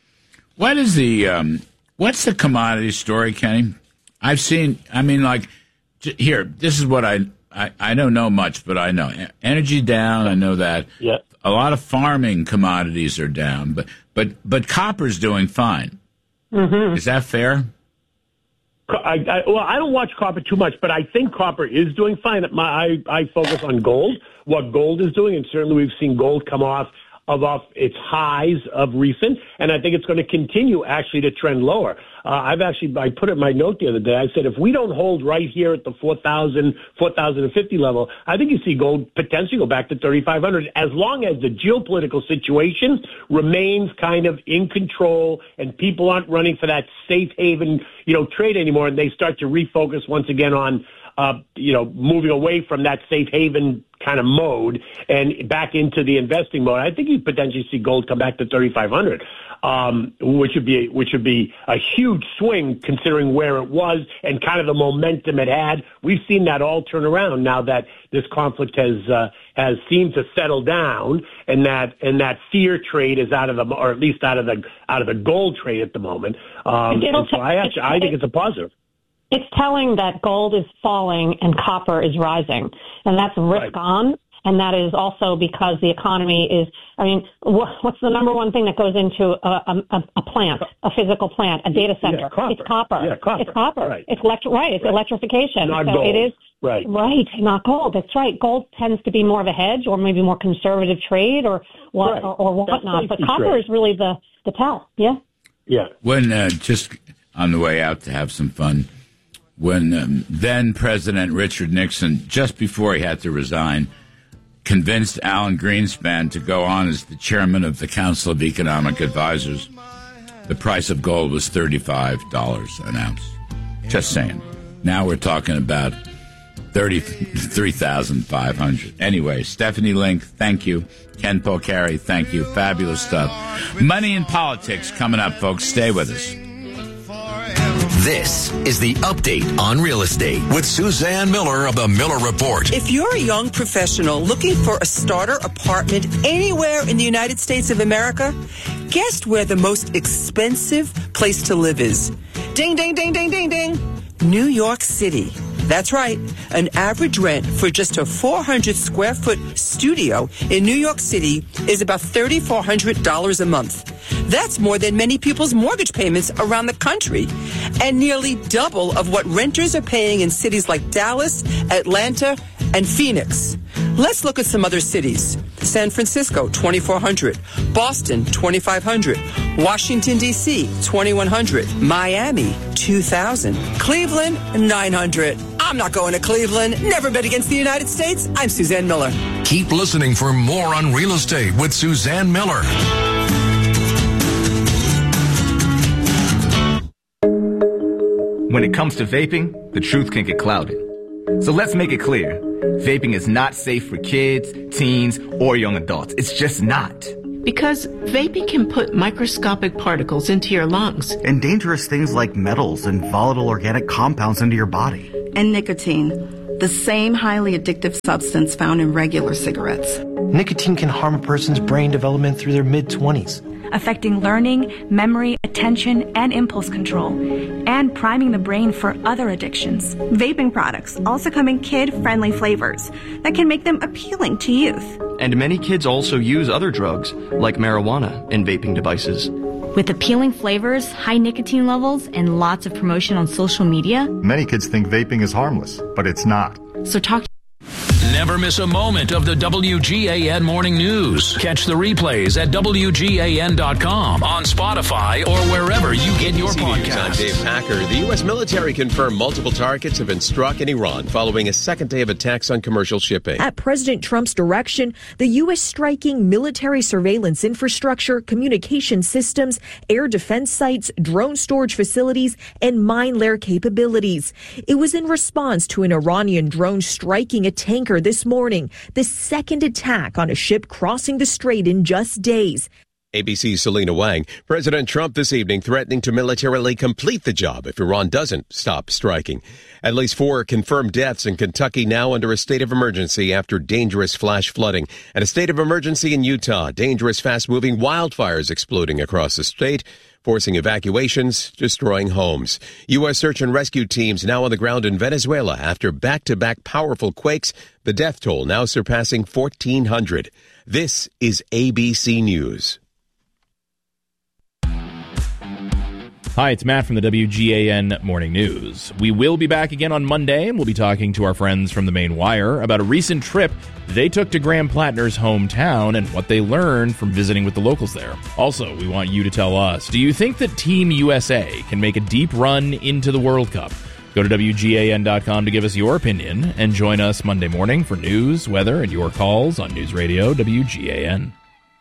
What is the, um, what's the commodity story, Kenny? I've seen, I mean, like, here, this is what I... I, I don't know much, but I know energy down. I know that. Yeah. A lot of farming commodities are down, but but but copper's doing fine. Mm-hmm. Is that fair? I, I, well, I don't watch copper too much, but I think copper is doing fine. My, I, I focus on gold, what gold is doing, and certainly we've seen gold come off of off its highs of recent, and I think it's going to continue actually to trend lower. Uh, I've actually, I put it in my note the other day, I said if we don't hold right here at the four thousand, four thousand fifty level, I think you see gold potentially go back to thirty-five hundred as long as the geopolitical situation remains kind of in control and people aren't running for that safe haven, you know, trade anymore, and they start to refocus once again on Uh, you know, moving away from that safe haven kind of mode and back into the investing mode. I think you potentially see gold come back to thirty-five hundred, um, which would be which would be a huge swing considering where it was and kind of the momentum it had. We've seen that all turn around now that this conflict has uh, has seemed to settle down, and that and that fear trade is out of the, or at least out of the out of the gold trade at the moment. Um, and so I actually I think it's a positive. It's telling that gold is falling and copper is rising, and that's risk right. on. And that is also because the economy is, I mean, what's the number one thing that goes into a, a, a plant, a physical plant, a data center? Yeah, copper. It's copper. Yeah, copper. It's copper. Right. It's electri- right. It's right. electrification. Not so gold. It is right. Right. Not gold. That's right. Gold tends to be more of a hedge or maybe more conservative trade or what right. or, or whatnot. But copper trade. is really the, the tell. Yeah. Yeah. When uh, just on the way out to have some fun, when um, then President Richard Nixon, just before he had to resign, convinced Alan Greenspan to go on as the chairman of the Council of Economic Advisors, the price of gold was thirty-five dollars an ounce. Just saying. Now we're talking about thirty-three thousand five hundred dollars. Anyway, Stephanie Link, thank you. Ken Polcari, thank you. Fabulous stuff. Money and politics coming up, folks. Stay with us. This is the Update on Real Estate with Suzanne Miller of the Miller Report. If you're a young professional looking for a starter apartment anywhere in the United States of America, guess where the most expensive place to live is? Ding, ding, ding, ding, ding, ding. New York City. That's right. An average rent for just a four hundred square foot studio in New York City is about three thousand four hundred dollars a month. That's more than many people's mortgage payments around the country, and nearly double of what renters are paying in cities like Dallas, Atlanta, and Phoenix. Let's look at some other cities. San Francisco, twenty-four hundred. Boston, twenty-five hundred. Washington, D C, twenty-one hundred. Miami, two thousand. Cleveland, nine hundred. I'm not going to Cleveland. Never bet against the United States. I'm Suzanne Miller. Keep listening for more on real estate with Suzanne Miller. When it comes to vaping, the truth can get clouded. So let's make it clear. Vaping is not safe for kids, teens, or young adults. It's just not. Because vaping can put microscopic particles into your lungs. And dangerous things like metals and volatile organic compounds into your body. And nicotine, the same highly addictive substance found in regular cigarettes. Nicotine can harm a person's brain development through their mid-twenties. Affecting learning, memory, attention, and impulse control, and priming the brain for other addictions. Vaping products also come in kid-friendly flavors that can make them appealing to youth. And many kids also use other drugs, like marijuana, in vaping devices. With appealing flavors, high nicotine levels, and lots of promotion on social media, many kids think vaping is harmless, but it's not. So talk to Never miss a moment of the W G A N Morning News. Catch the replays at W G A N dot com, on Spotify, or wherever you get your podcasts. I'm Dave Packer. The U S military confirmed multiple targets have been struck in Iran following a second day of attacks on commercial shipping. At President Trump's direction, the U S striking military surveillance infrastructure, communication systems, air defense sites, drone storage facilities, and mine lair capabilities. It was in response to an Iranian drone striking a tanker this morning, the second attack on a ship crossing the strait in just days. A B C's Selena Wang. President Trump this evening threatening to militarily complete the job if Iran doesn't stop striking. At least four confirmed deaths in Kentucky now under a state of emergency after dangerous flash flooding. And a state of emergency in Utah. Dangerous, fast-moving wildfires exploding across the state, forcing evacuations, destroying homes. U S search and rescue teams now on the ground in Venezuela after back-to-back powerful quakes, the death toll now surpassing fourteen hundred. This is A B C News. Hi, it's Matt from the W G A N Morning News. We will be back again on Monday, and we'll be talking to our friends from the Maine Wire about a recent trip they took to Graham Plattner's hometown and what they learned from visiting with the locals there. Also, we want you to tell us, do you think that Team U S A can make a deep run into the World Cup? Go to W G A N dot com to give us your opinion, and join us Monday morning for news, weather, and your calls on News Radio W G A N.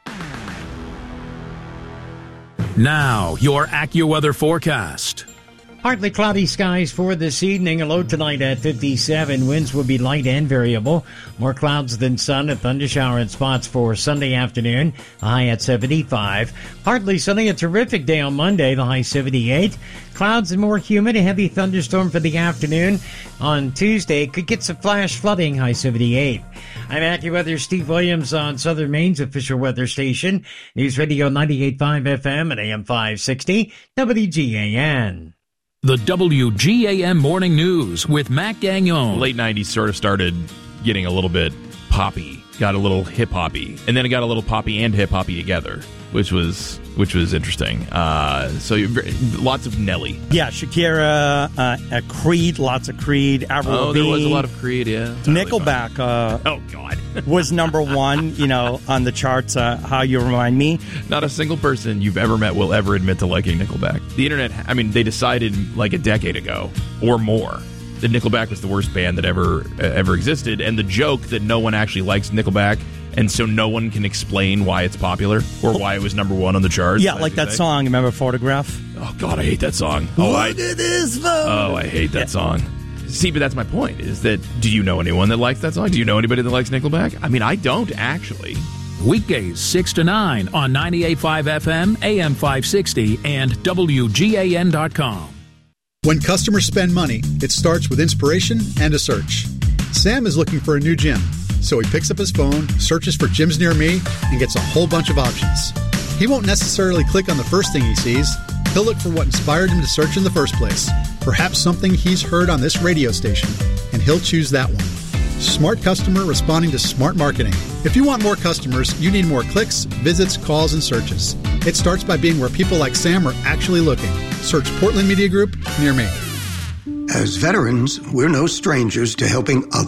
Now, your AccuWeather forecast. Partly cloudy skies for this evening. A low tonight at fifty-seven. Winds will be light and variable. More clouds than sun. A thunder shower in spots for Sunday afternoon. A high at seventy-five. Partly sunny. A terrific day on Monday. The high seventy-eight. Clouds and more humid. A heavy thunderstorm for the afternoon. On Tuesday, could get some flash flooding. High seventy-eight. I'm AccuWeather Steve Williams on Southern Maine's official weather station. News Radio ninety-eight point five F M and A M five sixty. W G A N. The W G A N Morning News with Matt Gagnon. Late nineties sort of started getting a little bit poppy, got a little hip-hoppy, and then it got a little poppy and hip-hoppy together, which was which was interesting. Uh, so lots of Nelly. Yeah, Shakira, uh, uh, Creed, lots of Creed, Avril Oh, Lavigne. there was a lot of Creed, yeah. Totally Nickelback. Uh, oh, God. was number one, you know, on the charts, uh, How You Remind Me. Not a single person you've ever met will ever admit to liking Nickelback. The internet, I mean, they decided like a decade ago or more that Nickelback was the worst band that ever uh, ever existed, and the joke that no one actually likes Nickelback, and so no one can explain why it's popular or why it was number one on the charts. Yeah, like that song, remember Photograph? Oh, God, I hate that song. Oh, I, Look at this photo. Oh, I hate that yeah. song. See, but that's my point, is that, do you know anyone that likes that song? Do you know anybody that likes Nickelback? I mean, I don't, actually. Weekdays, six to nine on ninety-eight point five F M, A M five sixty, and W G A N dot com. When customers spend money, it starts with inspiration and a search. Sam is looking for a new gym, so he picks up his phone, searches for gyms near me, and gets a whole bunch of options. He won't necessarily click on the first thing he sees. He'll look for what inspired him to search in the first place. Perhaps something he's heard on this radio station, and he'll choose that one. Smart customer responding to smart marketing. If you want more customers, you need more clicks, visits, calls, and searches. It starts by being where people like Sam are actually looking. Search Portland Media Group near me. As veterans, we're no strangers to helping others.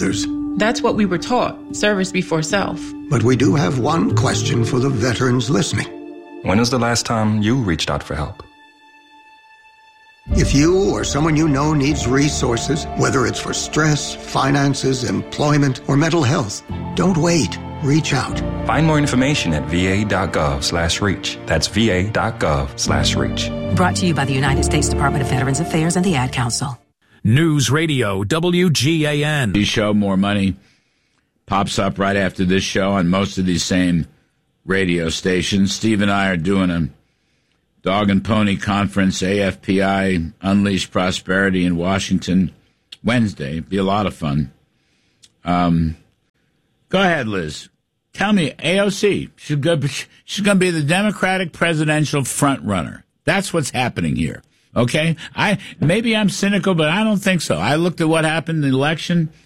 That's what we were taught, service before self. But we do have one question for the veterans listening. When was the last time you reached out for help? If you or someone you know needs resources, whether it's for stress, finances, employment, or mental health, don't wait. Reach out. Find more information at va.gov slash reach. That's va.gov slash reach. Brought to you by the United States Department of Veterans Affairs and the Ad Council. News Radio W G A N. The show More Money pops up right after this show on most of these same radio stations. Steve and I are doing a dog and pony conference, A F P I Unleash Prosperity in Washington Wednesday. Be a lot of fun. Um, go ahead, Liz. Tell me, A O C, she's going to be the Democratic presidential front runner. That's what's happening here. Okay? I maybe I'm cynical, but I don't think so. I looked at what happened in the election.